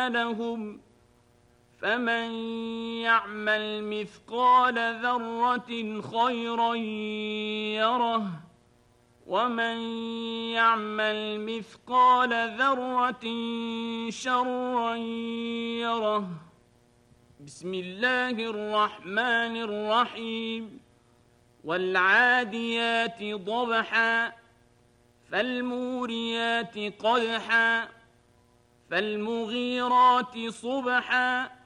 لهم فمن يعمل مثقال ذرة خيرا يره ومن يعمل مثقال ذرة شرا يره. بسم الله الرحمن الرحيم. والعاديات ضبحا فالموريات قدحا فالمغيرات صبحا